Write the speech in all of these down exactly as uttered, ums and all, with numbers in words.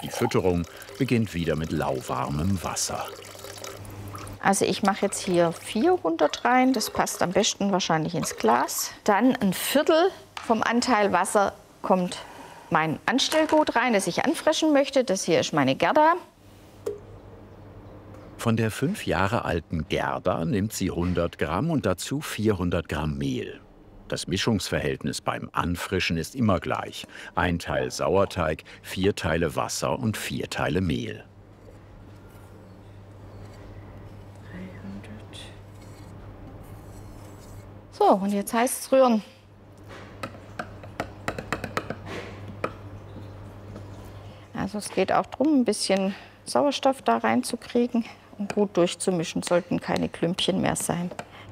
Die Fütterung beginnt wieder mit lauwarmem Wasser. Also ich mache jetzt hier vierhundert rein, das passt am besten wahrscheinlich ins Glas. Dann ein Viertel vom Anteil Wasser kommt mein Anstellgut rein, das ich anfrischen möchte. Das hier ist meine Gerda. Von der fünf Jahre alten Gerda nimmt sie hundert Gramm und dazu vierhundert Gramm Mehl. Das Mischungsverhältnis beim Anfrischen ist immer gleich. Ein Teil Sauerteig, vier Teile Wasser und vier Teile Mehl. So, und jetzt heißt es rühren. Also es geht auch darum, ein bisschen Sauerstoff da reinzukriegen und gut durchzumischen, sollten keine Klümpchen mehr sein.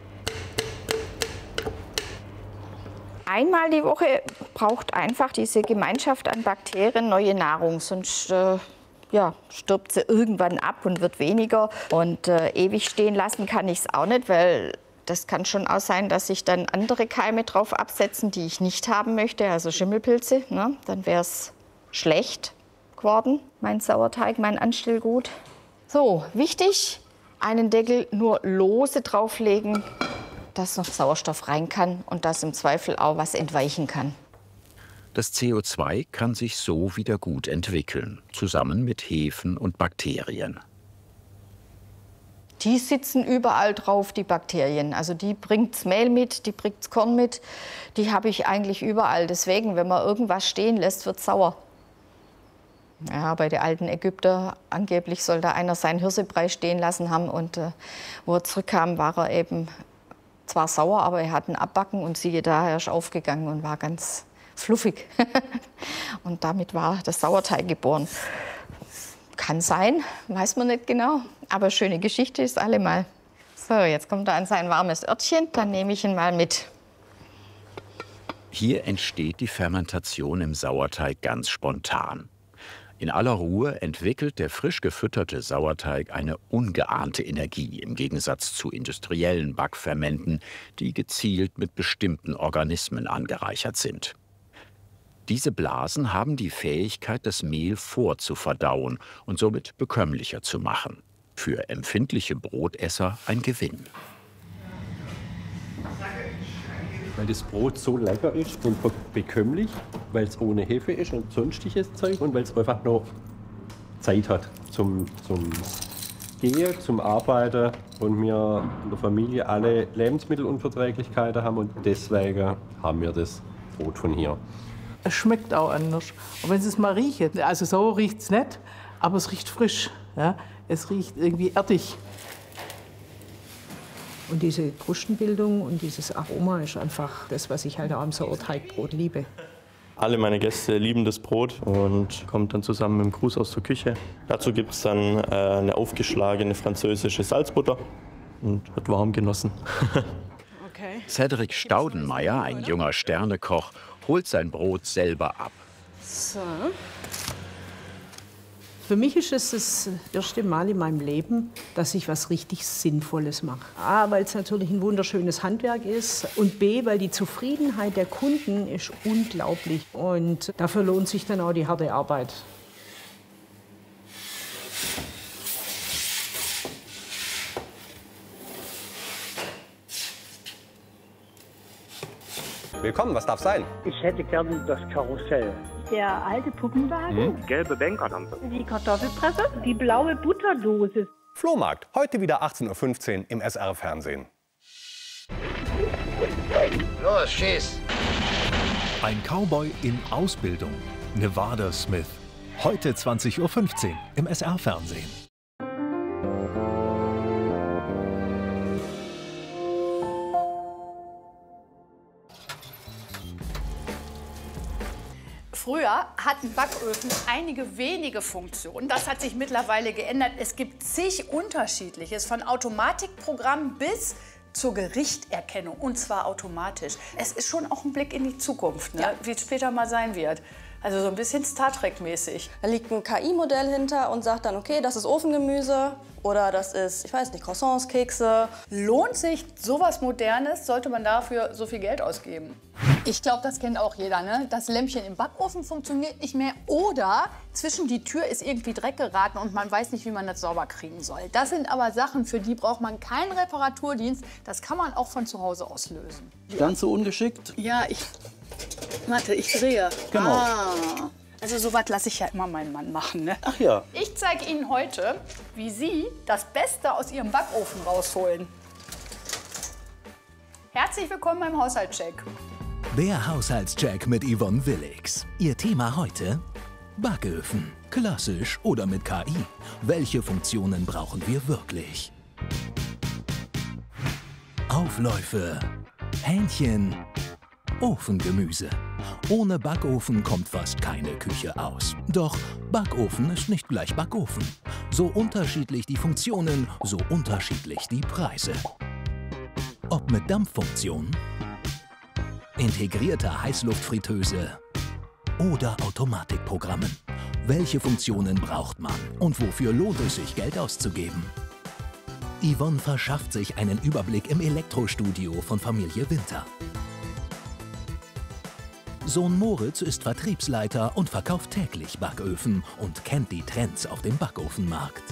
Einmal die Woche braucht einfach diese Gemeinschaft an Bakterien neue Nahrung, sonst äh, ja, stirbt sie irgendwann ab und wird weniger. Und äh, ewig stehen lassen kann ich es auch nicht, weil das kann schon auch sein, dass sich dann andere Keime drauf absetzen, die ich nicht haben möchte, also Schimmelpilze. Ne? Dann wäre es schlecht geworden, mein Sauerteig, mein Anstellgut. So, wichtig, einen Deckel nur lose drauflegen, dass noch Sauerstoff rein kann und dass im Zweifel auch was entweichen kann. Das C O zwei kann sich so wieder gut entwickeln, zusammen mit Hefen und Bakterien. Die sitzen überall drauf, die Bakterien. Also die bringt's Mehl mit, die bringt's Korn mit. Die habe ich eigentlich überall. Deswegen, wenn man irgendwas stehen lässt, wird sauer. Ja, bei den alten Ägyptern angeblich soll da einer seinen Hirsebrei stehen lassen haben. Und äh, wo er zurückkam, war er eben zwar sauer, aber er hat ihn abbacken und siehe da, er ist aufgegangen und war ganz fluffig. Und damit war das Sauerteig geboren. Kann sein, weiß man nicht genau. Aber schöne Geschichte ist allemal. So, jetzt kommt er an sein warmes Örtchen, dann nehme ich ihn mal mit. Hier entsteht die Fermentation im Sauerteig ganz spontan. In aller Ruhe entwickelt der frisch gefütterte Sauerteig eine ungeahnte Energie im Gegensatz zu industriellen Backfermenten, die gezielt mit bestimmten Organismen angereichert sind. Diese Blasen haben die Fähigkeit, das Mehl vorzuverdauen und somit bekömmlicher zu machen. Für empfindliche Brotesser ein Gewinn. Weil das Brot so lecker ist und bekömmlich, weil es ohne Hefe ist und sonstiges Zeug und weil es einfach noch Zeit hat zum, zum Gehen, zum Arbeiten und wir in der Familie alle Lebensmittelunverträglichkeiten haben und deswegen haben wir das Brot von hier. Es schmeckt auch anders. Und wenn Sie es mal riechen, also so riecht es nicht, aber es riecht frisch. Ja? Es riecht irgendwie erdig. Und diese Krustenbildung und dieses Aroma ist einfach das, was ich halt auch am Sauerteigbrot liebe. Alle meine Gäste lieben das Brot und kommt dann zusammen mit dem Gruß aus der Küche. Dazu gibt es dann äh, eine aufgeschlagene französische Salzbutter und wird warm genossen. Okay. Cedric Staudenmeier, ein junger Sternekoch, holt sein Brot selber ab. So. Für mich ist es das erste Mal in meinem Leben, dass ich was richtig Sinnvolles mache. A, weil es natürlich ein wunderschönes Handwerk ist und B, weil die Zufriedenheit der Kunden ist unglaublich. Und dafür lohnt sich dann auch die harte Arbeit. Willkommen, was darf sein? Ich hätte gerne das Karussell. Der alte Puppenwagen. Hm? Gelbe Bankerlampe. Die Kartoffelpresse. Die blaue Butterdose. Flohmarkt, heute wieder achtzehn Uhr fünfzehn im S R-Fernsehen. Los, schieß! Ein Cowboy in Ausbildung. Nevada Smith. Heute zwanzig Uhr fünfzehn im S R-Fernsehen. Früher hatten Backöfen einige wenige Funktionen. Das hat sich mittlerweile geändert. Es gibt zig unterschiedliches, von Automatikprogramm bis zur Gerichterkennung, und zwar automatisch. Es ist schon auch ein Blick in die Zukunft, ne? Ja. Wie es später mal sein wird. Also so ein bisschen Star Trek-mäßig. Da liegt ein K I-Modell hinter und sagt dann, okay, das ist Ofengemüse oder das ist, ich weiß nicht, Croissants, Kekse. Lohnt sich sowas Modernes? Sollte man dafür so viel Geld ausgeben? Ich glaube, das kennt auch jeder, ne? Das Lämpchen im Backofen funktioniert nicht mehr oder zwischen die Tür ist irgendwie Dreck geraten und man weiß nicht, wie man das sauber kriegen soll. Das sind aber Sachen, für die braucht man keinen Reparaturdienst. Das kann man auch von zu Hause aus lösen. Ganz so ungeschickt? Ja, ich... Warte, ich drehe. Genau. Ah. Also sowas lasse ich ja immer meinen Mann machen. Ne? Ach ja. Ich zeige Ihnen heute, wie Sie das Beste aus Ihrem Backofen rausholen. Herzlich willkommen beim Haushaltscheck. Der Haushaltscheck mit Yvonne Willigs. Ihr Thema heute? Backöfen. Klassisch oder mit K I? Welche Funktionen brauchen wir wirklich? Aufläufe. Hähnchen. Ofengemüse. Ohne Backofen kommt fast keine Küche aus. Doch Backofen ist nicht gleich Backofen. So unterschiedlich die Funktionen, so unterschiedlich die Preise. Ob mit Dampffunktion, integrierter Heißluftfritteuse oder Automatikprogrammen. Welche Funktionen braucht man und wofür lohnt es sich, Geld auszugeben? Yvonne verschafft sich einen Überblick im Elektrostudio von Familie Winter. Sohn Moritz ist Vertriebsleiter und verkauft täglich Backöfen und kennt die Trends auf dem Backofenmarkt.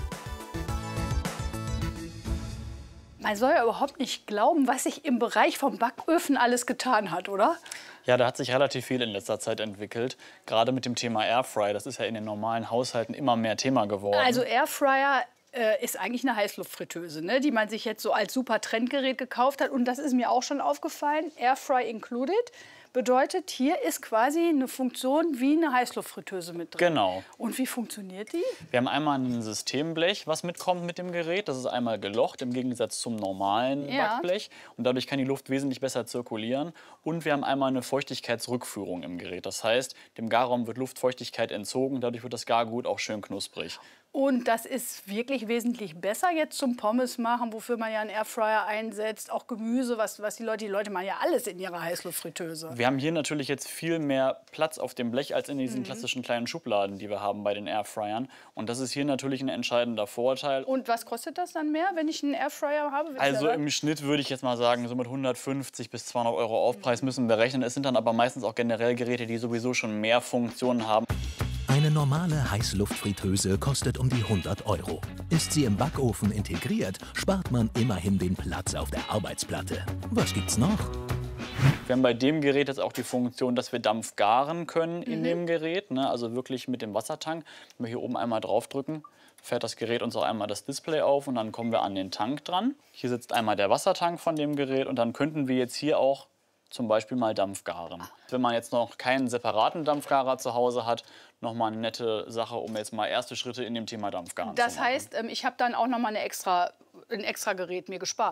Man soll ja überhaupt nicht glauben, was sich im Bereich vom Backöfen alles getan hat, oder? Ja, da hat sich relativ viel in letzter Zeit entwickelt. Gerade mit dem Thema Airfryer. Das ist ja in den normalen Haushalten immer mehr Thema geworden. Also Airfryer äh, ist eigentlich eine Heißluftfritteuse, ne, die man sich jetzt so als super Trendgerät gekauft hat. Und das ist mir auch schon aufgefallen. Airfry included. Bedeutet, hier ist quasi eine Funktion wie eine Heißluftfritteuse mit drin. Genau. Und wie funktioniert die? Wir haben einmal ein Systemblech, was mitkommt mit dem Gerät. Das ist einmal gelocht im Gegensatz zum normalen Ja. Backblech. Und dadurch kann die Luft wesentlich besser zirkulieren. Und wir haben einmal eine Feuchtigkeitsrückführung im Gerät. Das heißt, dem Garraum wird Luftfeuchtigkeit entzogen. Dadurch wird das Gargut auch schön knusprig. Und das ist wirklich wesentlich besser jetzt zum Pommes machen, wofür man ja einen Airfryer einsetzt. Auch Gemüse, was, was die Leute, die Leute machen ja alles in ihrer Heißluftfritteuse. Wir haben hier natürlich jetzt viel mehr Platz auf dem Blech als in diesen Mhm. klassischen kleinen Schubladen, die wir haben bei den Airfryern. Und das ist hier natürlich ein entscheidender Vorteil. Und was kostet das dann mehr, wenn ich einen Airfryer habe? Wisst ihr Also das? im Schnitt würde ich jetzt mal sagen, so mit hundertfünfzig bis zweihundert Euro Aufpreis müssen wir rechnen. Es sind dann aber meistens auch generell Geräte, die sowieso schon mehr Funktionen haben. Eine normale Heißluftfritteuse kostet um die hundert Euro. Ist sie im Backofen integriert, spart man immerhin den Platz auf der Arbeitsplatte. Was gibt's noch? Wir haben bei dem Gerät jetzt auch die Funktion, dass wir Dampf garen können in Mhm. dem Gerät. Ne? Also wirklich mit dem Wassertank. Wenn wir hier oben einmal draufdrücken, fährt das Gerät uns auch einmal das Display auf und dann kommen wir an den Tank dran. Hier sitzt einmal der Wassertank von dem Gerät und dann könnten wir jetzt hier auch zum Beispiel mal Dampf garen. Wenn man jetzt noch keinen separaten Dampfgarer zu Hause hat, noch mal eine nette Sache, um jetzt mal erste Schritte in dem Thema Dampfgaren zu machen. Das heißt, ähm, ich habe dann auch noch mal eine extra, ein extra Gerät mir gespart.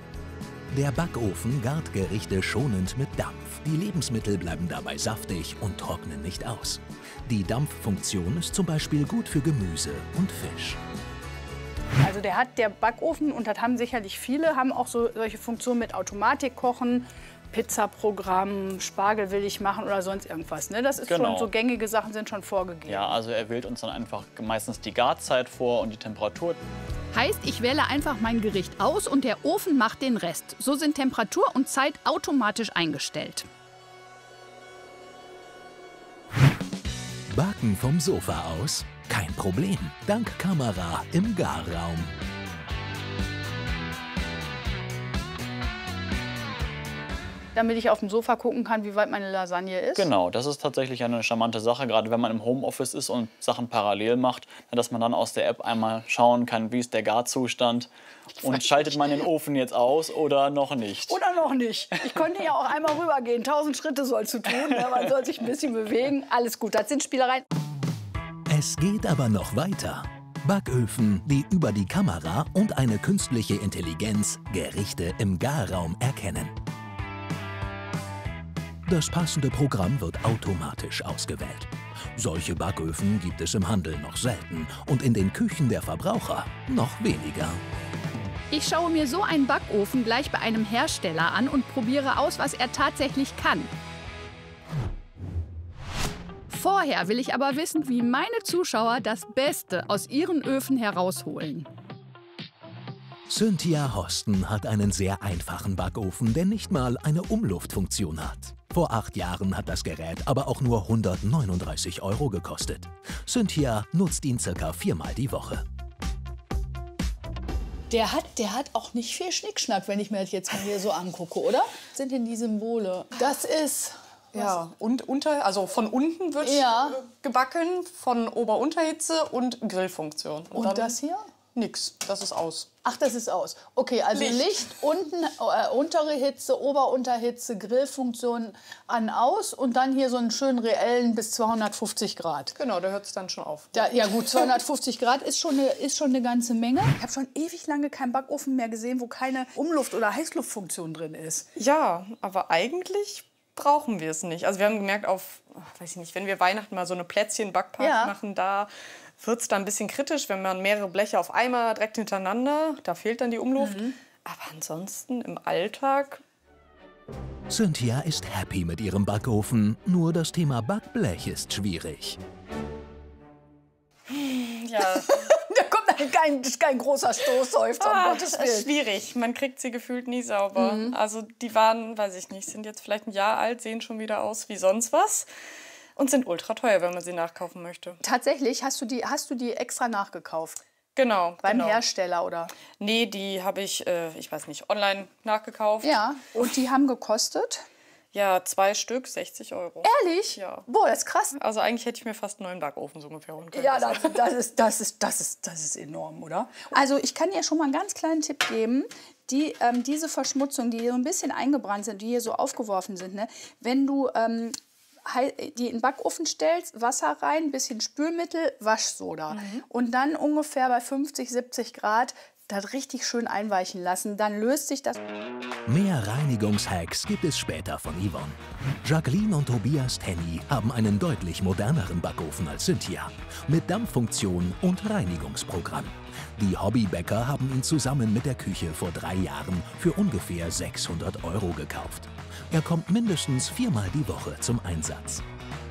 Der Backofen gart Gerichte schonend mit Dampf. Die Lebensmittel bleiben dabei saftig und trocknen nicht aus. Die Dampffunktion ist zum Beispiel gut für Gemüse und Fisch. Also der hat der Backofen, und das haben sicherlich viele, haben auch so solche Funktionen mit Automatikkochen, Pizzaprogramm, Spargel will ich machen oder sonst irgendwas. Ne? Das ist Genau. schon so, gängige Sachen sind schon vorgegeben. Ja, also er wählt uns dann einfach meistens die Garzeit vor und die Temperatur. Heißt, ich wähle einfach mein Gericht aus und der Ofen macht den Rest. So sind Temperatur und Zeit automatisch eingestellt. Backen vom Sofa aus? Kein Problem, dank Kamera im Garraum. Damit ich auf dem Sofa gucken kann, wie weit meine Lasagne ist. Genau, das ist tatsächlich eine charmante Sache, gerade wenn man im Homeoffice ist und Sachen parallel macht, dass man dann aus der App einmal schauen kann, wie ist der Garzustand und schaltet man den Ofen jetzt aus oder noch nicht. Oder noch nicht. Ich konnte ja auch einmal rübergehen. Tausend Schritte sollst du tun. Ja, man soll sich ein bisschen bewegen. Alles gut, das sind Spielereien. Es geht aber noch weiter. Backöfen, die über die Kamera und eine künstliche Intelligenz Gerichte im Garraum erkennen. Das passende Programm wird automatisch ausgewählt. Solche Backöfen gibt es im Handel noch selten und in den Küchen der Verbraucher noch weniger. Ich schaue mir so einen Backofen gleich bei einem Hersteller an und probiere aus, was er tatsächlich kann. Vorher will ich aber wissen, wie meine Zuschauer das Beste aus ihren Öfen herausholen. Cynthia Hosten hat einen sehr einfachen Backofen, der nicht mal eine Umluftfunktion hat. Vor acht Jahren hat das Gerät aber auch nur hundertneununddreißig Euro gekostet. Cynthia nutzt ihn circa viermal die Woche. Der hat, der hat auch nicht viel Schnickschnack, wenn ich mir das jetzt mal hier so angucke, oder? Was sind denn die Symbole? Das ist... Ja, und unter, also von unten wird Ja. gebacken, von Ober-Unterhitze und Grillfunktion. Und dann das hier? Nix, das ist aus. Ach, das ist aus. Okay, also Licht, Licht. unten, äh, untere Hitze, Oberunterhitze, Grillfunktion an, aus und dann hier so einen schönen reellen bis zweihundertfünfzig Grad. Genau, da hört es dann schon auf. Da, ja gut, zweihundertfünfzig Grad ist schon, eine, ist schon eine ganze Menge. Ich habe schon ewig lange keinen Backofen mehr gesehen, wo keine Umluft- oder Heißluftfunktion drin ist. Ja, aber eigentlich brauchen wir es nicht. Also wir haben gemerkt, auf, ach, weiß ich nicht, wenn wir Weihnachten mal so eine Plätzchen-Backparty Ja. machen, da wird es dann ein bisschen kritisch, wenn man mehrere Bleche auf einmal direkt hintereinander, da fehlt dann die Umluft. Mhm. Aber ansonsten im Alltag... Cynthia ist happy mit ihrem Backofen, nur das Thema Backblech ist schwierig. Ja, Da kommt kein, kein großer Stoßseufzer, um ah, Gottes das ist Willen. schwierig. Man kriegt sie gefühlt nie sauber. Mhm. Also die waren, weiß ich nicht, sind jetzt vielleicht ein Jahr alt, sehen schon wieder aus wie sonst was und sind ultra teuer, wenn man sie nachkaufen möchte. Tatsächlich, hast du die, hast du die extra nachgekauft? Genau. Beim genau. Hersteller, oder? Nee, die habe ich, äh, ich weiß nicht, online nachgekauft. Ja, und die haben gekostet? Ja, zwei Stück, sechzig Euro. Ehrlich? Ja. Boah, das ist krass. Also eigentlich hätte ich mir fast einen neuen Backofen so ungefähr holen können. Ja, das, das, ist, das, ist, das, ist, das ist enorm, oder? Also ich kann dir schon mal einen ganz kleinen Tipp geben. Die, ähm, diese Verschmutzung, die hier so ein bisschen eingebrannt sind, die hier so aufgeworfen sind, ne? Wenn du ähm, hei- die in den Backofen stellst, Wasser rein, ein bisschen Spülmittel, Waschsoda. Mhm. Und dann ungefähr bei fünfzig, siebzig Grad das richtig schön einweichen lassen. Dann löst sich das... Mehr Reinigungshacks gibt es später von Yvonne. Jacqueline und Tobias Tenny haben einen deutlich moderneren Backofen als Cynthia. Mit Dampffunktion und Reinigungsprogramm. Die Hobbybäcker haben ihn zusammen mit der Küche vor drei Jahren für ungefähr sechshundert Euro gekauft. Er kommt mindestens viermal die Woche zum Einsatz.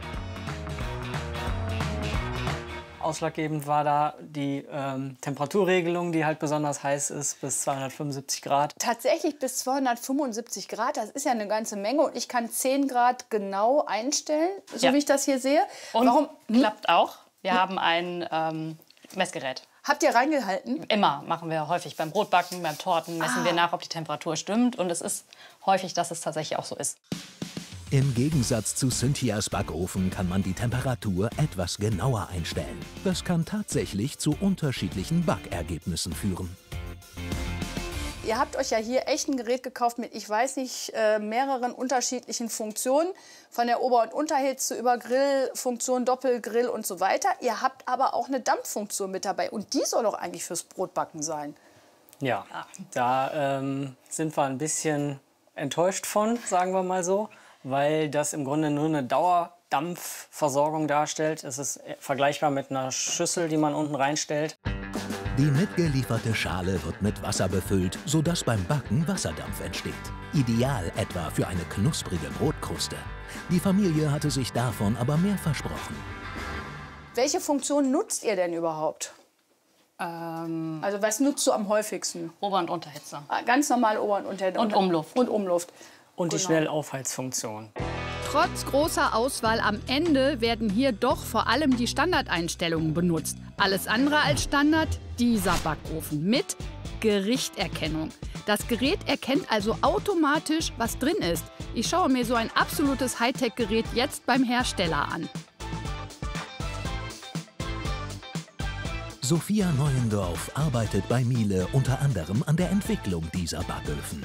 Ausschlaggebend war da die ähm, Temperaturregelung, die halt besonders heiß ist, bis zweihundertfünfundsiebzig Grad. Tatsächlich bis zweihundertfünfundsiebzig Grad, das ist ja eine ganze Menge. Und ich kann zehn Grad genau einstellen, so Ja. wie ich das hier sehe. Und Warum? klappt auch. Wir Hm? haben ein ähm, Messgerät. Habt ihr reingehalten? Immer machen wir häufig beim Brotbacken, beim Torten, messen Ah. wir nach, ob die Temperatur stimmt. Und es ist häufig, dass es tatsächlich auch so ist. Im Gegensatz zu Cynthias Backofen kann man die Temperatur etwas genauer einstellen. Das kann tatsächlich zu unterschiedlichen Backergebnissen führen. Ihr habt euch ja hier echt ein Gerät gekauft mit, ich weiß nicht, äh, mehreren unterschiedlichen Funktionen. Von der Ober- und Unterhitze über Grillfunktion, Doppelgrill und so weiter. Ihr habt aber auch eine Dampffunktion mit dabei. Und die soll doch eigentlich fürs Brotbacken sein. Ja, da ähm, sind wir ein bisschen enttäuscht von, sagen wir mal so, weil das im Grunde nur eine Dauerdampfversorgung darstellt. Es ist vergleichbar mit einer Schüssel, die man unten reinstellt. Die mitgelieferte Schale wird mit Wasser befüllt, sodass beim Backen Wasserdampf entsteht. Ideal etwa für eine knusprige Brotkruste. Die Familie hatte sich davon aber mehr versprochen. Welche Funktion nutzt ihr denn überhaupt? Ähm, Also was nutzt du am häufigsten? Ober- und Unterhitze. Ah, Ganz normal Ober- und Unterhitze. Und Umluft. Und Umluft. Und die Genau. Schnellaufheizfunktion. Trotz großer Auswahl am Ende werden hier doch vor allem die Standardeinstellungen benutzt. Alles andere als Standard, dieser Backofen mit Gerichterkennung. Das Gerät erkennt also automatisch, was drin ist. Ich schaue mir so ein absolutes Hightech-Gerät jetzt beim Hersteller an. Sophia Neuendorf arbeitet bei Miele unter anderem an der Entwicklung dieser Backöfen.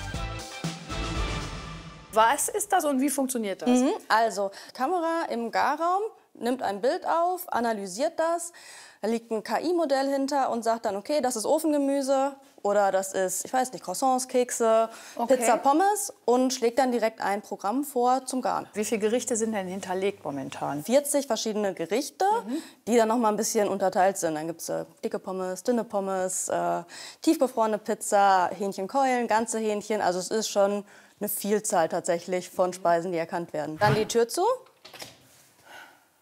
Was ist das und wie funktioniert das? Mhm. Also, Kamera im Garraum nimmt ein Bild auf, analysiert das. Da liegt ein K I-Modell hinter und sagt dann, okay, das ist Ofengemüse oder das ist, ich weiß nicht, Croissants, Kekse, Okay. Pizza, Pommes und schlägt dann direkt ein Programm vor zum Garen. Wie viele Gerichte sind denn hinterlegt momentan? vierzig verschiedene Gerichte, die dann noch mal ein bisschen unterteilt sind. Dann gibt es äh, dicke Pommes, dünne Pommes, äh, tiefgefrorene Pizza, Hähnchenkeulen, ganze Hähnchen. Also es ist schon eine Vielzahl tatsächlich von Speisen, die erkannt werden. Dann die Tür zu.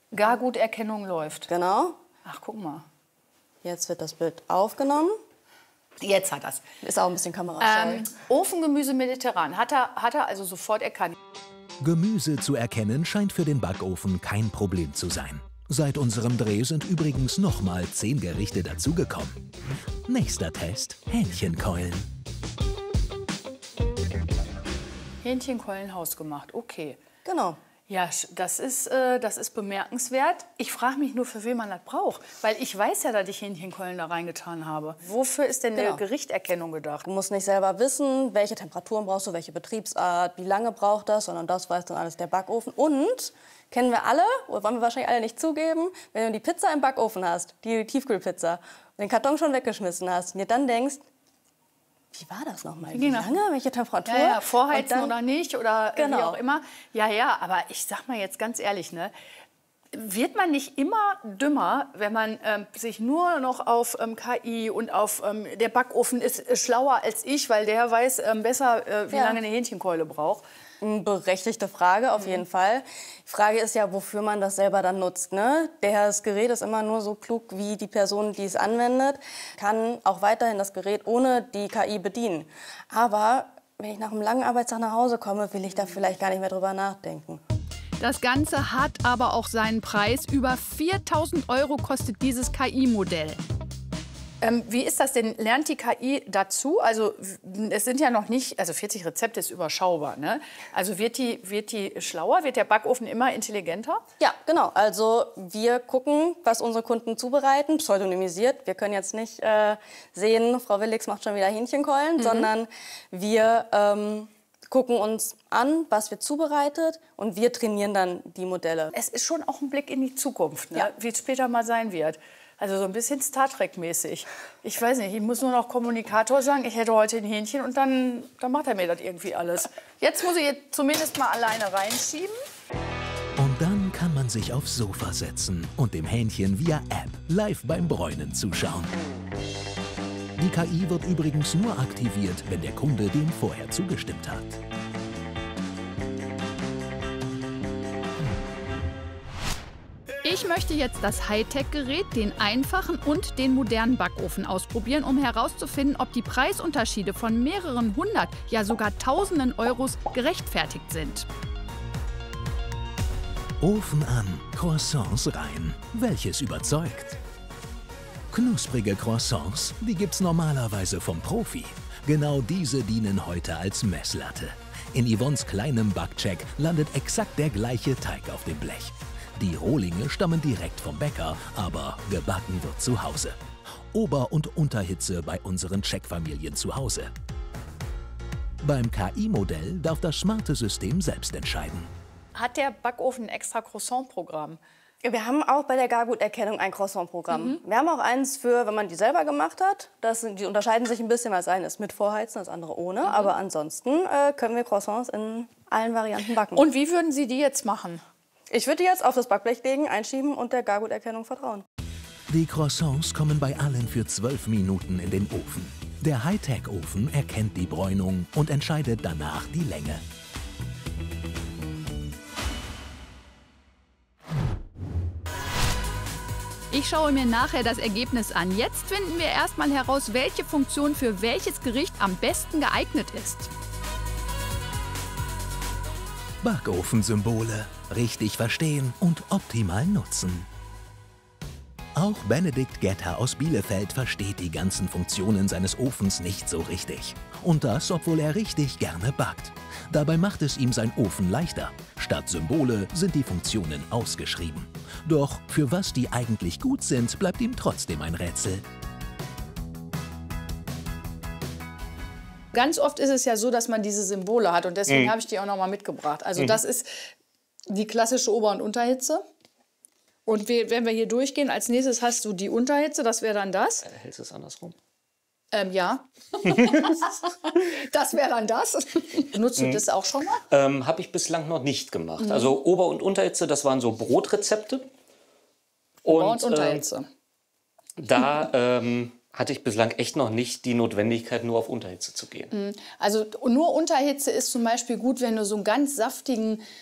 Garguterkennung läuft. Genau. Ach, guck mal. Jetzt wird das Bild aufgenommen. Jetzt hat das. Ist auch ein bisschen kamerascheu. Ähm, Ofengemüse mediterran. Hat er, hat er also sofort erkannt. Gemüse zu erkennen scheint für den Backofen kein Problem zu sein. Seit unserem Dreh sind übrigens nochmal zehn Gerichte dazugekommen. Nächster Test: Hähnchenkeulen. Hähnchenkeulen hausgemacht, okay. Genau. Ja, das ist, äh, das ist bemerkenswert. Ich frage mich nur, für wen man das braucht. Weil ich weiß ja, dass ich Hähnchenkeulen da reingetan habe. Wofür ist denn Genau. eine Gerichterkennung gedacht? Du musst nicht selber wissen, welche Temperaturen brauchst du, welche Betriebsart, wie lange braucht das, sondern das weiß dann alles der Backofen. Und, kennen wir alle, oder wollen wir wahrscheinlich alle nicht zugeben, wenn du die Pizza im Backofen hast, die Tiefkühlpizza, und den Karton schon weggeschmissen hast und dir dann denkst, wie war das nochmal? Wie lange? Welche Temperatur? Ja, ja, vorheizen dann, oder nicht oder genau. wie auch immer. Ja, ja, aber ich sag mal jetzt ganz ehrlich, ne? Wird man nicht immer dümmer, wenn man ähm, sich nur noch auf ähm, K I und auf ähm, der Backofen ist äh, schlauer als ich, weil der weiß ähm, besser, äh, wie Ja. lange eine Hähnchenkeule braucht? Berechtigte Frage, auf Mhm. jeden Fall. Die Frage ist ja, wofür man das selber dann nutzt. Ne? Das Gerät ist immer nur so klug, wie die Person, die es anwendet, kann auch weiterhin das Gerät ohne die K I bedienen. Aber wenn ich nach einem langen Arbeitstag nach Hause komme, will ich da vielleicht gar nicht mehr drüber nachdenken. Das Ganze hat aber auch seinen Preis. Über viertausend Euro kostet dieses K I-Modell. Ähm, wie ist das denn? Lernt die K I dazu? Also es sind ja noch nicht, also vierzig Rezepte ist überschaubar, ne? Also wird die, wird die schlauer? Wird der Backofen immer intelligenter? Ja, genau. Also wir gucken, was unsere Kunden zubereiten, pseudonymisiert. Wir können jetzt nicht äh, sehen, Frau Willigs macht schon wieder Hähnchenkeulen, Mhm. sondern wir ähm, gucken uns an, was wird zubereitet, und wir trainieren dann die Modelle. Es ist schon auch ein Blick in die Zukunft, ne? Ja. Wie es später mal sein wird. Also so ein bisschen Star Trek-mäßig. Ich weiß nicht, ich muss nur noch Kommunikator sagen, ich hätte heute ein Hähnchen und dann, dann macht er mir das irgendwie alles. Jetzt muss ich jetzt zumindest mal alleine reinschieben. Und dann kann man sich aufs Sofa setzen und dem Hähnchen via App live beim Bräunen zuschauen. Die K I wird übrigens nur aktiviert, wenn der Kunde dem vorher zugestimmt hat. Ich möchte jetzt das Hightech-Gerät, den einfachen und den modernen Backofen ausprobieren, um herauszufinden, ob die Preisunterschiede von mehreren hundert, ja sogar tausenden Euros gerechtfertigt sind. Ofen an, Croissants rein. Welches überzeugt? Knusprige Croissants, die gibt's normalerweise vom Profi. Genau diese dienen heute als Messlatte. In Yvonnes kleinem Backcheck landet exakt der gleiche Teig auf dem Blech. Die Rohlinge stammen direkt vom Bäcker, aber gebacken wird zu Hause. Ober- und Unterhitze bei unseren Checkfamilien zu Hause. Beim K I-Modell darf das smarte System selbst entscheiden. Hat der Backofen ein extra Croissant-Programm? Wir haben auch bei der Garguterkennung ein Croissant-Programm. Mhm. Wir haben auch eins für, wenn man die selber gemacht hat. Das sind, die unterscheiden sich ein bisschen, weil das eine ist mit Vorheizen, das andere ohne. Mhm. Aber ansonsten äh, können wir Croissants in allen Varianten backen. Und wie würden Sie die jetzt machen? Ich würde die jetzt auf das Backblech legen, einschieben und der Garguterkennung vertrauen. Die Croissants kommen bei allen für zwölf Minuten in den Ofen. Der Hightech-Ofen erkennt die Bräunung und entscheidet danach die Länge. Ich schaue mir nachher das Ergebnis an. Jetzt finden wir erstmal heraus, welche Funktion für welches Gericht am besten geeignet ist. Backofensymbole. Richtig verstehen und optimal nutzen. Auch Benedikt Getter aus Bielefeld versteht die ganzen Funktionen seines Ofens nicht so richtig. Und das, obwohl er richtig gerne backt. Dabei macht es ihm sein Ofen leichter. Statt Symbole sind die Funktionen ausgeschrieben. Doch für was die eigentlich gut sind, bleibt ihm trotzdem ein Rätsel. Ganz oft ist es ja so, dass man diese Symbole hat und deswegen Mhm. habe ich die auch noch mal mitgebracht. Also Mhm. das ist die klassische Ober- und Unterhitze. Und wir, wenn wir hier durchgehen, als nächstes hast du die Unterhitze, das wäre dann das. Hältst du es andersrum? Ähm, ja. Das wäre dann das. Nutzt du Mhm. das auch schon mal? Ähm, Habe ich bislang noch nicht gemacht. Mhm. Also Ober- und Unterhitze, das waren so Brotrezepte. Ober- und ähm, Unterhitze. da ähm, hatte ich bislang echt noch nicht die Notwendigkeit, nur auf Unterhitze zu gehen. Mhm. Also nur Unterhitze ist zum Beispiel gut, wenn du so einen ganz saftigen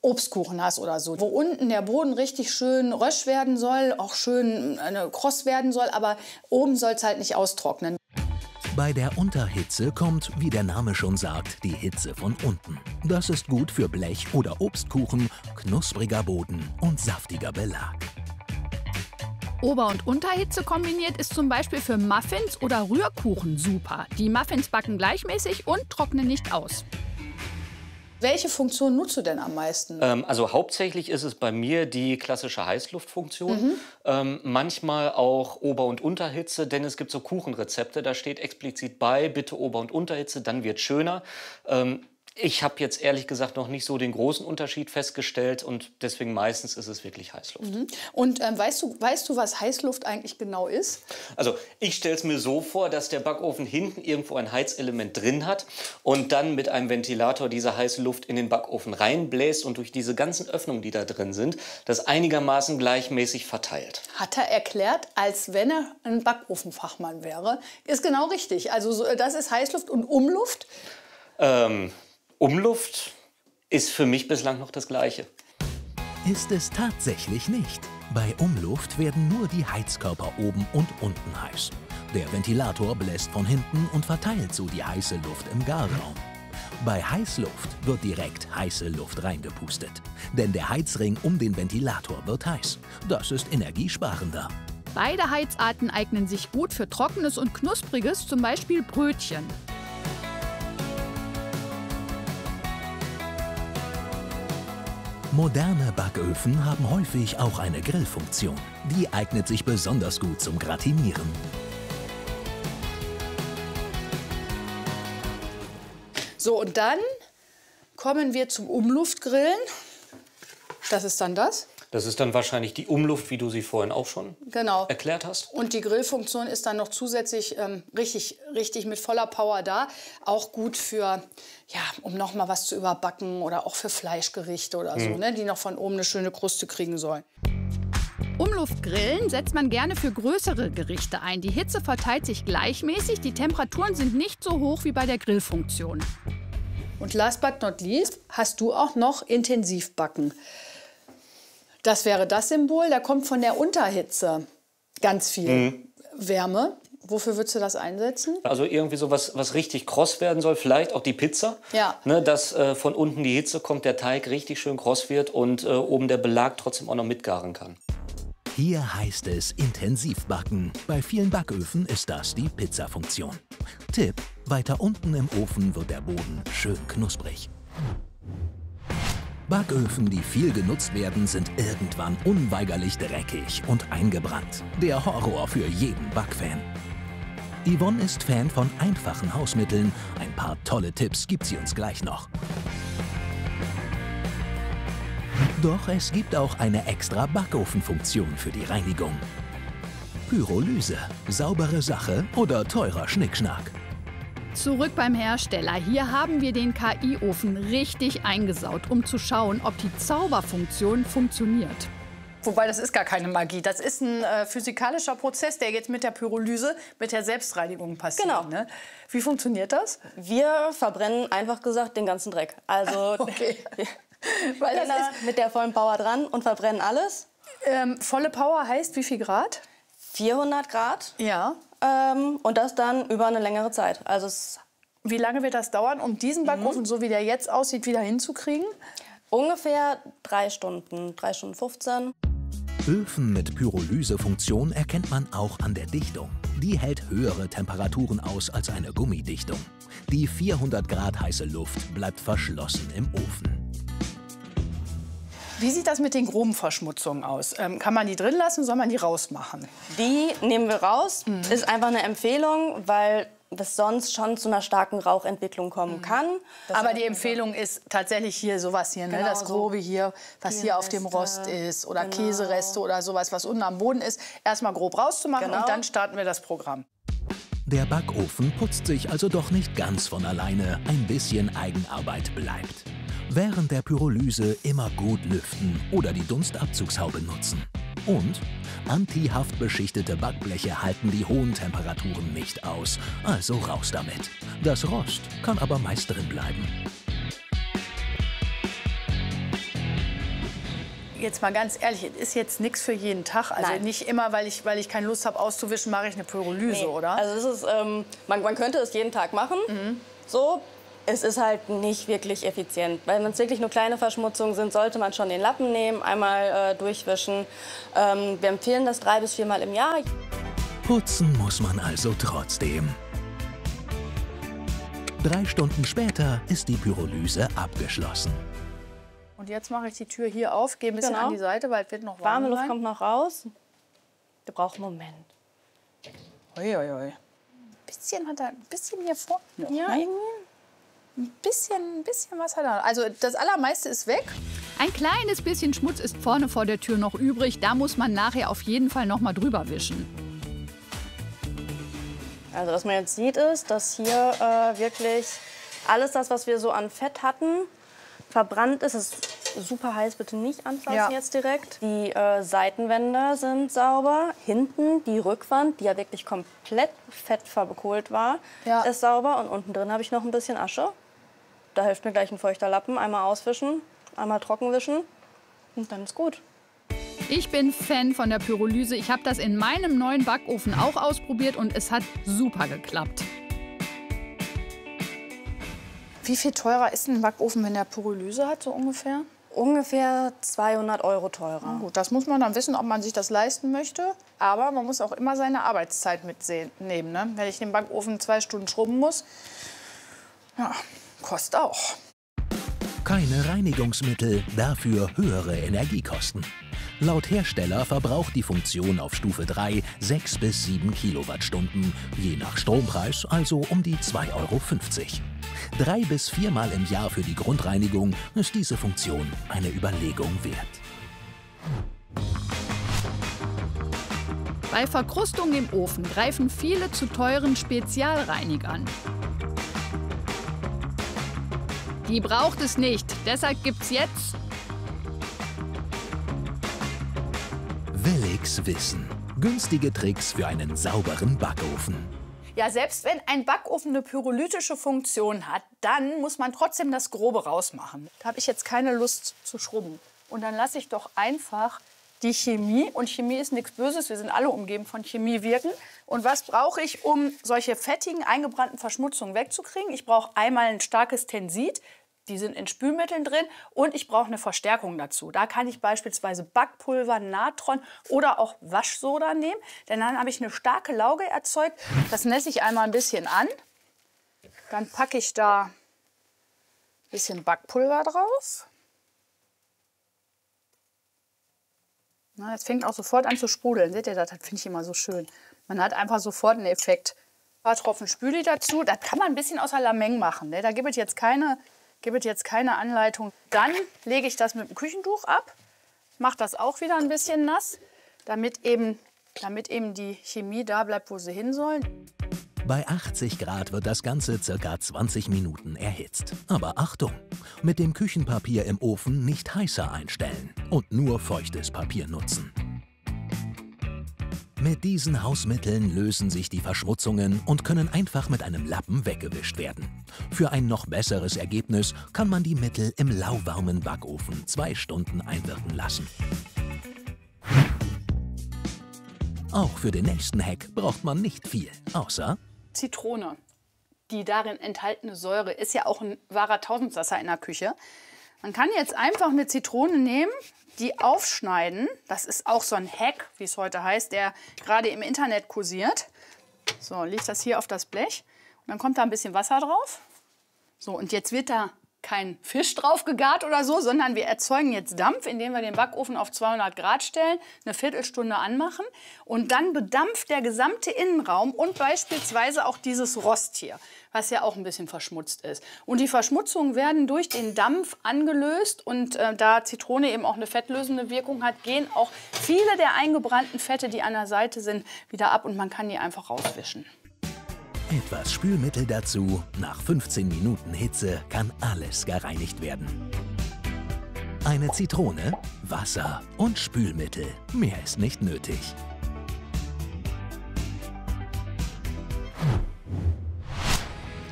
Obstkuchen hast oder so, wo unten der Boden richtig schön rösch werden soll, auch schön äh, kross werden soll, aber oben soll es halt nicht austrocknen. Bei der Unterhitze kommt, wie der Name schon sagt, die Hitze von unten. Das ist gut für Blech- oder Obstkuchen, knuspriger Boden und saftiger Belag. Ober- und Unterhitze kombiniert ist zum Beispiel für Muffins oder Rührkuchen super. Die Muffins backen gleichmäßig und trocknen nicht aus. Welche Funktion nutzt du denn am meisten? Ähm, also hauptsächlich ist es bei mir die klassische Heißluftfunktion. Mhm. Ähm, manchmal auch Ober- und Unterhitze, denn es gibt so Kuchenrezepte, da steht explizit bei, bitte Ober- und Unterhitze, dann wird schöner. Ähm, Ich habe jetzt ehrlich gesagt noch nicht so den großen Unterschied festgestellt und deswegen meistens ist es wirklich Heißluft. Mhm. Und ähm, weißt du, weißt du, was Heißluft eigentlich genau ist? Also ich stelle es mir so vor, dass der Backofen hinten irgendwo ein Heizelement drin hat und dann mit einem Ventilator diese heiße Luft in den Backofen reinbläst und durch diese ganzen Öffnungen, die da drin sind, das einigermaßen gleichmäßig verteilt. Hat er erklärt, als wenn er ein Backofenfachmann wäre. Ist genau richtig. Also so, das ist Heißluft und Umluft. Ähm... Umluft ist für mich bislang noch das Gleiche. Ist es tatsächlich nicht. Bei Umluft werden nur die Heizkörper oben und unten heiß. Der Ventilator bläst von hinten und verteilt so die heiße Luft im Garraum. Bei Heißluft wird direkt heiße Luft reingepustet. Denn der Heizring um den Ventilator wird heiß. Das ist energiesparender. Beide Heizarten eignen sich gut für Trockenes und Knuspriges, zum Beispiel Brötchen. Moderne Backöfen haben häufig auch eine Grillfunktion. Die eignet sich besonders gut zum Gratinieren. So, und dann kommen wir zum Umluftgrillen. Das ist dann das. Das ist dann wahrscheinlich die Umluft, wie du sie vorhin auch schon genau. erklärt hast. Und die Grillfunktion ist dann noch zusätzlich ähm, richtig, richtig mit voller Power da. Auch gut für, ja, um noch mal was zu überbacken oder auch für Fleischgerichte oder so, Mhm. ne, die noch von oben eine schöne Kruste kriegen sollen. Umluftgrillen setzt man gerne für größere Gerichte ein. Die Hitze verteilt sich gleichmäßig, die Temperaturen sind nicht so hoch wie bei der Grillfunktion. Und last but not least hast du auch noch Intensivbacken. Das wäre das Symbol, da kommt von der Unterhitze ganz viel Mhm. Wärme. Wofür würdest du das einsetzen? Also irgendwie so was, was richtig kross werden soll, vielleicht auch die Pizza. Ja. Ne, dass äh, von unten die Hitze kommt, der Teig richtig schön kross wird und äh, oben der Belag trotzdem auch noch mitgaren kann. Hier heißt es intensiv backen. Bei vielen Backöfen ist das die Pizzafunktion. Tipp: Weiter unten im Ofen wird der Boden schön knusprig. Backöfen, die viel genutzt werden, sind irgendwann unweigerlich dreckig und eingebrannt. Der Horror für jeden Backfan. Yvonne ist Fan von einfachen Hausmitteln. Ein paar tolle Tipps gibt sie uns gleich noch. Doch es gibt auch eine extra Backofenfunktion für die Reinigung. Pyrolyse, saubere Sache oder teurer Schnickschnack? Zurück beim Hersteller. Hier haben wir den K I-Ofen richtig eingesaut, um zu schauen, ob die Zauberfunktion funktioniert. Wobei, das ist gar keine Magie. Das ist ein äh, physikalischer Prozess, der jetzt mit der Pyrolyse, mit der Selbstreinigung passiert. Genau. Ne? Wie funktioniert das? Wir verbrennen einfach gesagt den ganzen Dreck. Also Okay. wir Weil das gehen da mit der vollen Power dran und verbrennen alles. Ähm, volle Power heißt wie viel Grad? vierhundert Grad. Ja. Ähm, und das dann über eine längere Zeit. Also es Wie lange wird das dauern, um diesen Backofen, Mhm. so wie der jetzt aussieht, wieder hinzukriegen? ungefähr drei Stunden, drei Stunden fünfzehn. Öfen mit Pyrolysefunktion erkennt man auch an der Dichtung. Die hält höhere Temperaturen aus als eine Gummidichtung. Die vierhundert Grad heiße Luft bleibt verschlossen im Ofen. Wie sieht das mit den groben Verschmutzungen aus? Ähm, kann man die drin lassen, soll man die rausmachen? Die nehmen wir raus. Mhm. Ist einfach eine Empfehlung, weil es sonst schon zu einer starken Rauchentwicklung kommen kann. Aber die Empfehlung ist tatsächlich hier sowas hier, ne? Genau Das so. Grobe hier, was hier auf dem Rost ist oder Genau. Käsereste oder sowas, was unten am Boden ist, erstmal grob rauszumachen Genau. und dann starten wir das Programm. Der Backofen putzt sich also doch nicht ganz von alleine, ein bisschen Eigenarbeit bleibt. Während der Pyrolyse immer gut lüften oder die Dunstabzugshaube nutzen. Und antihaftbeschichtete Backbleche halten die hohen Temperaturen nicht aus, also raus damit. Das Rost kann aber meist drin bleiben. jetzt mal ganz ehrlich, es ist jetzt nichts für jeden Tag. Also Nein. nicht immer, weil ich, weil ich keine Lust habe auszuwischen, mache ich eine Pyrolyse, Nee. oder? Also es ist, ähm, man, man könnte es jeden Tag machen. Mhm. So, es ist halt nicht wirklich effizient. Weil wenn es wirklich nur kleine Verschmutzungen sind, sollte man schon den Lappen nehmen, einmal äh, durchwischen. Ähm, wir empfehlen das drei bis viermal im Jahr. Putzen muss man also trotzdem. Drei Stunden später ist die Pyrolyse abgeschlossen. Und jetzt mache ich die Tür hier auf, gehe ein bisschen Genau. an die Seite, weil es wird noch warm Warme Luft sein. kommt noch raus. Der braucht einen Moment. Uiuiui. Ein bisschen hat er, ein bisschen hier vorne. Ja, ne? Ein bisschen, ein bisschen was hat er. Also das Allermeiste ist weg. Ein kleines bisschen Schmutz ist vorne vor der Tür noch übrig. Da muss man nachher auf jeden Fall noch mal drüber wischen. Also was man jetzt sieht, ist, dass hier äh, wirklich alles das, was wir so an Fett hatten, verbrannt ist. Es ist super heiß, bitte nicht anfassen Ja. jetzt direkt. Die äh, Seitenwände sind sauber. Hinten die Rückwand, die ja wirklich komplett fettverkohlt war, Ja. ist sauber. Und unten drin habe ich noch ein bisschen Asche. Da hilft mir gleich ein feuchter Lappen. Einmal auswischen, einmal trocken wischen und dann ist gut. Ich bin Fan von der Pyrolyse. Ich habe das in meinem neuen Backofen auch ausprobiert und es hat super geklappt. Wie viel teurer ist ein Backofen, wenn der Pyrolyse hat, so ungefähr? Ungefähr zweihundert Euro teurer. Na gut, das muss man dann wissen, ob man sich das leisten möchte. Aber man muss auch immer seine Arbeitszeit mitnehmen. Ne? Wenn ich den Backofen zwei Stunden schrubben muss, ja, kostet auch. Keine Reinigungsmittel, dafür höhere Energiekosten. Laut Hersteller verbraucht die Funktion auf Stufe drei sechs bis sieben Kilowattstunden, je nach Strompreis also um die zwei Euro fünfzig. Drei bis viermal im Jahr für die Grundreinigung ist diese Funktion eine Überlegung wert. Bei Verkrustung im Ofen greifen viele zu teuren Spezialreinigern. Die braucht es nicht, deshalb gibt's jetzt Willix Wissen. Günstige Tricks für einen sauberen Backofen. Ja, selbst wenn ein Backofen eine pyrolytische Funktion hat, dann muss man trotzdem das Grobe rausmachen. Da habe ich jetzt keine Lust zu schrubben. Und dann lasse ich doch einfach die Chemie, und Chemie ist nichts Böses, wir sind alle umgeben von Chemie, wirken. Und was brauche ich, um solche fettigen, eingebrannten Verschmutzungen wegzukriegen? Ich brauche einmal ein starkes Tensid. Die sind in Spülmitteln drin und ich brauche eine Verstärkung dazu. Da kann ich beispielsweise Backpulver, Natron oder auch Waschsoda nehmen, denn dann habe ich eine starke Lauge erzeugt. Das nässe ich einmal ein bisschen an. Dann packe ich da ein bisschen Backpulver drauf. Na, jetzt fängt auch sofort an zu sprudeln. Seht ihr das? Das finde ich immer so schön. Man hat einfach sofort einen Effekt. Ein paar Tropfen Spüli dazu. Das kann man ein bisschen aus der Lameng machen. Ne? Da gibt es jetzt keine... Gibt es jetzt keine Anleitung. Dann lege ich das mit dem Küchentuch ab, mache das auch wieder ein bisschen nass, damit eben, damit eben die Chemie da bleibt, wo sie hin soll. Bei achtzig Grad wird das Ganze ca. zwanzig Minuten erhitzt. Aber Achtung, mit dem Küchenpapier im Ofen nicht heißer einstellen und nur feuchtes Papier nutzen. Mit diesen Hausmitteln lösen sich die Verschmutzungen und können einfach mit einem Lappen weggewischt werden. Für ein noch besseres Ergebnis kann man die Mittel im lauwarmen Backofen zwei Stunden einwirken lassen. Auch für den nächsten Hack braucht man nicht viel, außer Zitrone. Die darin enthaltene Säure ist ja auch ein wahrer Tausendsasser in der Küche. Man kann jetzt einfach eine Zitrone nehmen, die aufschneiden. Das ist auch so ein Hack, wie es heute heißt, der gerade im Internet kursiert. So, lege ich das hier auf das Blech und dann kommt da ein bisschen Wasser drauf. So, und jetzt wird da kein Fisch drauf gegart oder so, sondern wir erzeugen jetzt Dampf, indem wir den Backofen auf zweihundert Grad stellen, eine Viertelstunde anmachen und dann bedampft der gesamte Innenraum und beispielsweise auch dieses Rost hier, was ja auch ein bisschen verschmutzt ist. Und die Verschmutzungen werden durch den Dampf angelöst und äh, da Zitrone eben auch eine fettlösende Wirkung hat, gehen auch viele der eingebrannten Fette, die an der Seite sind, wieder ab und man kann die einfach rauswischen. etwas Spülmittel dazu. Nach fünfzehn Minuten Hitze kann alles gereinigt werden. Eine Zitrone, Wasser und Spülmittel. Mehr ist nicht nötig.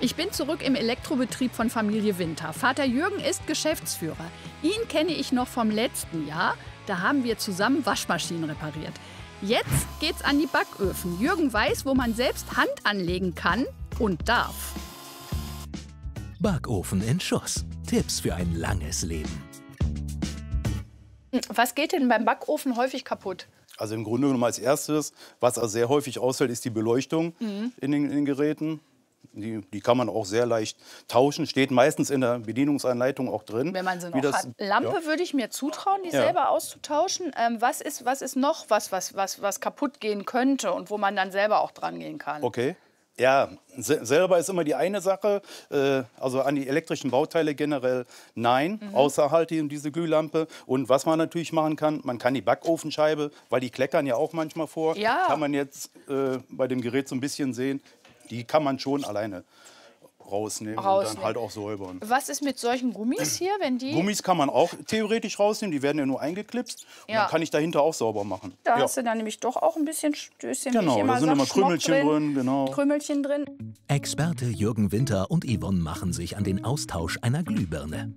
Ich bin zurück im Elektrobetrieb von Familie Winter. Vater Jürgen ist Geschäftsführer. Ihn kenne ich noch vom letzten Jahr. Da haben wir zusammen Waschmaschinen repariert. Jetzt geht's an die Backöfen. Jürgen weiß, wo man selbst Hand anlegen kann und darf. Backofen in Schuss. Tipps für ein langes Leben. Was geht denn beim Backofen häufig kaputt? Also im Grunde genommen als erstes, was also sehr häufig ausfällt, ist die Beleuchtung Mhm. in, den, in den Geräten. Die, die kann man auch sehr leicht tauschen. Steht meistens in der Bedienungsanleitung auch drin. Wenn man sie wie noch das, hat. Lampe ja. würde ich mir zutrauen, die Ja. selber auszutauschen. Ähm, was, ist, was ist noch was, was, was, was kaputt gehen könnte und wo man dann selber auch dran gehen kann? Okay. Ja, se selber ist immer die eine Sache. Äh, also an die elektrischen Bauteile generell nein, Mhm. außer halt die, diese Glühlampe. Und was man natürlich machen kann, man kann die Backofenscheibe, weil die kleckern ja auch manchmal vor, Ja. kann man jetzt äh, bei dem Gerät so ein bisschen sehen. Die kann man schon alleine rausnehmen, und Rausnehmen. dann halt auch säubern. Was ist mit solchen Gummis hier, wenn die... Gummis kann man auch theoretisch rausnehmen, die werden ja nur eingeklipst. Und Ja. dann kann ich dahinter auch sauber machen. Da ja. hast du dann nämlich doch auch ein bisschen Stößchen. wie Genau, ich immer da sind sag, immer Schmock Krümelchen drin, genau. Krümelchen drin. Experte Jürgen Winter und Yvonne machen sich an den Austausch einer Glühbirne.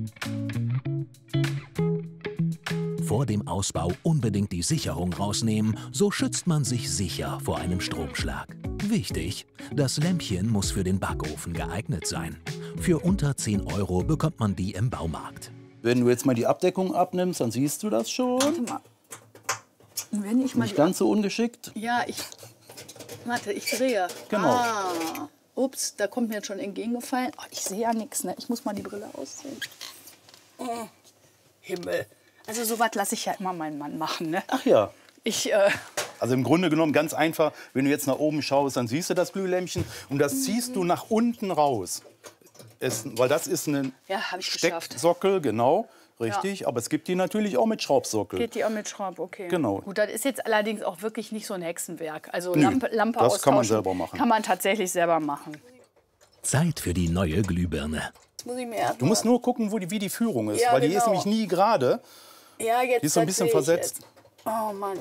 Vor dem Ausbau unbedingt die Sicherung rausnehmen, so schützt man sich sicher vor einem Stromschlag. Wichtig, das Lämpchen muss für den Backofen geeignet sein. Für unter zehn Euro bekommt man die im Baumarkt. Wenn du jetzt mal die Abdeckung abnimmst, dann siehst du das schon. Warte mal. Wenn ich mal Nicht ganz so ungeschickt. Ja, ich... Warte, ich drehe. Genau. Ah, ups, da kommt mir jetzt schon entgegengefallen. Oh, ich sehe ja nichts, ne? Ich muss mal die Brille ausziehen. Oh, Himmel. Also sowas lasse ich ja immer meinen Mann machen, ne? Ach ja. Ich, äh, Also im Grunde genommen ganz einfach, wenn du jetzt nach oben schaust, dann siehst du das Glühlämpchen und das ziehst du nach unten raus. Es, weil das ist ein ja, habe ich geschafft. Stecksockel, genau, richtig. Aber es gibt die natürlich auch mit Schraubsockel. Geht die auch mit Schraub, okay. Genau. Gut, das ist jetzt allerdings auch wirklich nicht so ein Hexenwerk. Also Nö, Lampe, Lampe das kann man austauschen selber machen. Kann man tatsächlich selber machen. Zeit für die neue Glühbirne. Jetzt muss ich mir erst Du musst nur gucken, wo die, wie die Führung ist, Ja, weil die ist genau. nämlich nie gerade. Ja, jetzt Die ist so ein das bisschen sehe ich versetzt. jetzt. Oh Mann.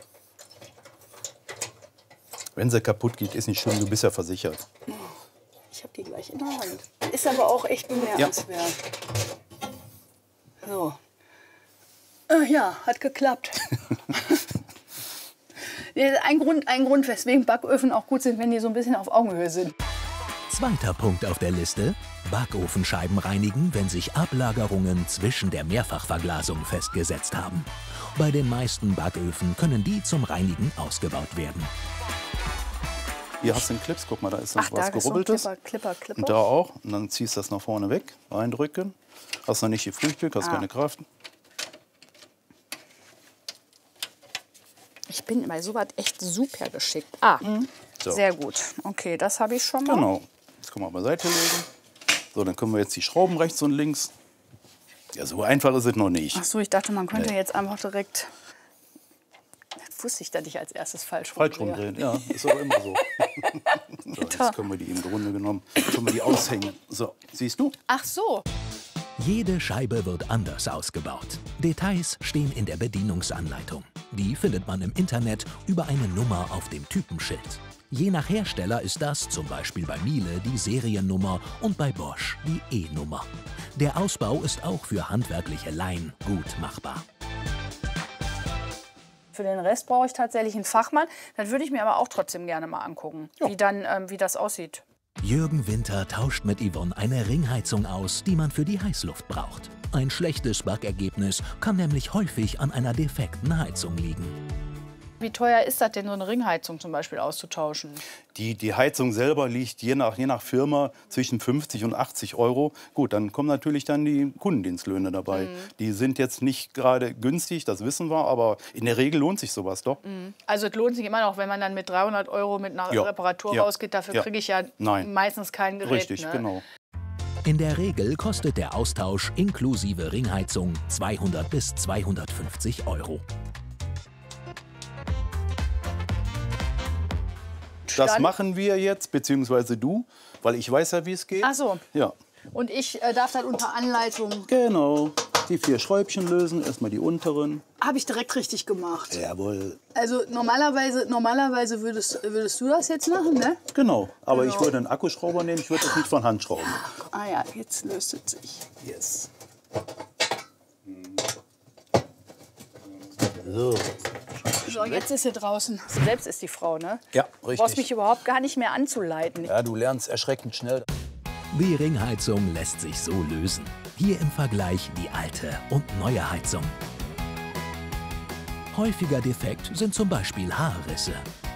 Wenn sie kaputt geht, ist nicht schlimm, du bist ja versichert. Ich habe die gleich in der Hand. Ist aber auch echt bemerkenswert. So. Äh, ja, hat geklappt. ein, Grund, ein Grund, weswegen Backöfen auch gut sind, wenn die so ein bisschen auf Augenhöhe sind. Zweiter Punkt auf der Liste: Backofenscheiben reinigen, wenn sich Ablagerungen zwischen der Mehrfachverglasung festgesetzt haben. Bei den meisten Backöfen können die zum Reinigen ausgebaut werden. Hier hast du den Clips, guck mal, da ist noch Ach, was da ist so ein Gerubbeltes. Clipper, Clipper, Clipper. Und da auch. Und dann ziehst du das nach vorne weg, reindrücken. Hast noch nicht gefrühstückt, hast Ah. keine Kraft. Ich bin bei sowas echt super geschickt. Ah, So. sehr gut. Okay, das habe ich schon mal. Genau. Das können wir beiseite legen. So, dann können wir jetzt die Schrauben rechts und links. Ja, so einfach ist es noch nicht. Ach so, ich dachte, man könnte Nee. jetzt einfach direkt... Das wusste ich, dass ich als erstes falsch Falsch rumdrehe. rumdrehen, ja, ist aber immer so. So, jetzt können wir die im Grunde genommen können wir die aushängen. So, siehst du? Ach so. Jede Scheibe wird anders ausgebaut. Details stehen in der Bedienungsanleitung. Die findet man im Internet über eine Nummer auf dem Typenschild. Je nach Hersteller ist das zum Beispiel bei Miele die Seriennummer und bei Bosch die E-Nummer. Der Ausbau ist auch für handwerkliche Laien gut machbar. Für den Rest brauche ich tatsächlich einen Fachmann. Das würde ich mir aber auch trotzdem gerne mal angucken, wie, dann, ähm, wie das aussieht. Jürgen Winter tauscht mit Yvonne eine Ringheizung aus, die man für die Heißluft braucht. Ein schlechtes Backergebnis kann nämlich häufig an einer defekten Heizung liegen. Wie teuer ist das denn, so eine Ringheizung zum Beispiel auszutauschen? Die, die Heizung selber liegt je nach, je nach Firma zwischen fünfzig und achtzig Euro. Gut, dann kommen natürlich dann die Kundendienstlöhne dabei. Mhm. Die sind jetzt nicht gerade günstig, das wissen wir, aber in der Regel lohnt sich sowas doch. Mhm. Also es lohnt sich immer noch, wenn man dann mit dreihundert Euro mit einer Ja. Reparatur Ja. rausgeht. Dafür Ja. kriege ich ja Nein. meistens kein Gerät. Richtig, ne? genau. In der Regel kostet der Austausch inklusive Ringheizung zweihundert bis zweihundertfünfzig Euro. Das Dann- machen wir jetzt, beziehungsweise du, weil ich weiß ja, wie es geht. Ach so. Ja, Und ich äh, darf dann unter Anleitung... genau. Die vier Schräubchen lösen, erstmal die unteren. Habe ich direkt richtig gemacht. Jawohl. Also normalerweise, normalerweise würdest, würdest du das jetzt machen, ne? Genau, aber Genau. ich würde einen Akkuschrauber nehmen, ich würde das nicht von Hand schrauben. Ah ja, jetzt löst es sich. Yes. So. So, jetzt ist sie draußen. Du selbst ist die Frau, ne? Ja, Du brauchst mich richtig. überhaupt gar nicht mehr anzuleiten. Ja, du lernst erschreckend schnell. Die Ringheizung lässt sich so lösen. Hier im Vergleich die alte und neue Heizung. Häufiger Defekt sind zum Beispiel Haarrisse.